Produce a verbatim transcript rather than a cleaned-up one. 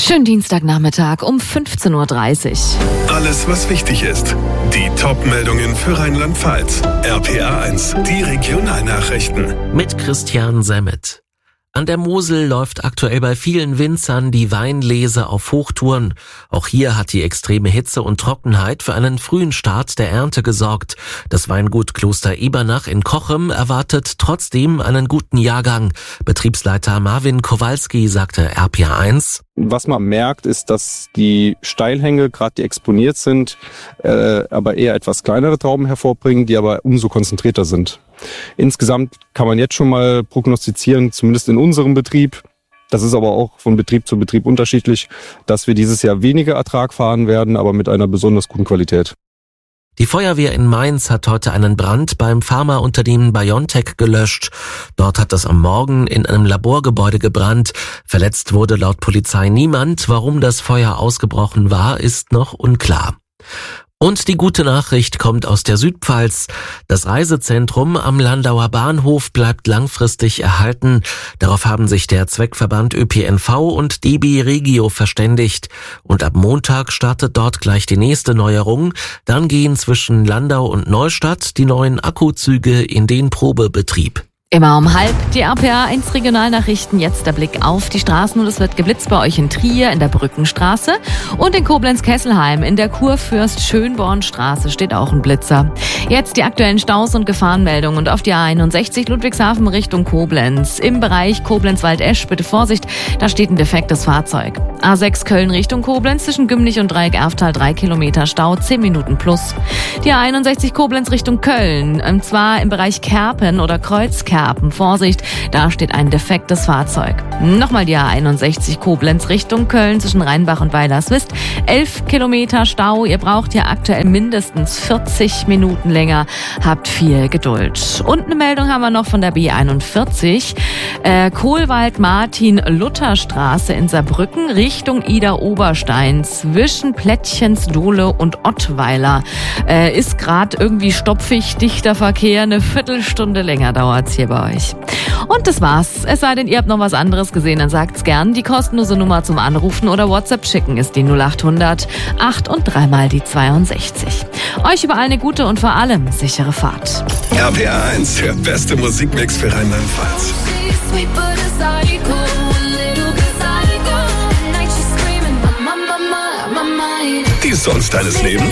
Schönen Dienstagnachmittag um fünfzehn Uhr dreißig. Alles, was wichtig ist. Die Top-Meldungen für Rheinland-Pfalz. R P A eins, die Regionalnachrichten. Mit Christian Semmet. An der Mosel läuft aktuell bei vielen Winzern die Weinlese auf Hochtouren. Auch hier hat die extreme Hitze und Trockenheit für einen frühen Start der Ernte gesorgt. Das Weingut Kloster Ebernach in Cochem erwartet trotzdem einen guten Jahrgang. Betriebsleiter Marvin Kowalski sagte R P A eins. Was man merkt, ist, dass die Steilhänge, gerade die exponiert sind, äh, aber eher etwas kleinere Trauben hervorbringen, die aber umso konzentrierter sind. Insgesamt kann man jetzt schon mal prognostizieren, zumindest in unserem Betrieb, das ist aber auch von Betrieb zu Betrieb unterschiedlich, dass wir dieses Jahr weniger Ertrag fahren werden, aber mit einer besonders guten Qualität. Die Feuerwehr in Mainz hat heute einen Brand beim Pharmaunternehmen BioNTech gelöscht. Dort hat es am Morgen in einem Laborgebäude gebrannt. Verletzt wurde laut Polizei niemand. Warum das Feuer ausgebrochen war, ist noch unklar. Und die gute Nachricht kommt aus der Südpfalz. Das Reisezentrum am Landauer Bahnhof bleibt langfristig erhalten. Darauf haben sich der Zweckverband Ö P N V und D B Regio verständigt. Und ab Montag startet dort gleich die nächste Neuerung. Dann gehen zwischen Landau und Neustadt die neuen Akkuzüge in den Probebetrieb. Immer um halb die R P A eins Regionalnachrichten. Jetzt der Blick auf die Straßen und es wird geblitzt bei euch in Trier in der Brückenstraße und in Koblenz-Kesselheim in der Kurfürst-Schönborn-Straße steht auch ein Blitzer. Jetzt die aktuellen Staus und Gefahrenmeldungen und auf die A einundsechzig Ludwigshafen Richtung Koblenz. Im Bereich Koblenz-Waldesch bitte Vorsicht, da steht ein defektes Fahrzeug. A sechs Köln Richtung Koblenz zwischen Gümlich und Dreieck-Erftal drei Kilometer Stau, zehn Minuten plus. Die A einundsechzig Koblenz Richtung Köln, und zwar im Bereich Kerpen oder Kreuzkerpen. Vorsicht, da steht ein defektes Fahrzeug. Nochmal die A einundsechzig Koblenz Richtung Köln zwischen Rheinbach und Weilerswist. elf Kilometer Stau. Ihr braucht ja aktuell mindestens vierzig Minuten länger. Habt viel Geduld. Und eine Meldung haben wir noch von der B einundvierzig. Äh, Kohlwald-Martin-Luther-Straße in Saarbrücken Richtung Ida-Oberstein zwischen Plättchensdohle und Ottweiler. Äh, ist gerade irgendwie stopfig, dichter Verkehr. Eine Viertelstunde länger dauert's hier bei euch. Und das war's. Es sei denn, ihr habt noch was anderes gesehen, dann sagt's gern. Die kostenlose Nummer zum Anrufen oder WhatsApp schicken ist die null acht hundert acht und dreimal die zweiundsechzig. Euch überall eine gute und vor allem sichere Fahrt. R P A eins, der beste Musikmix für Rheinland-Pfalz. Die Songs deines Lebens.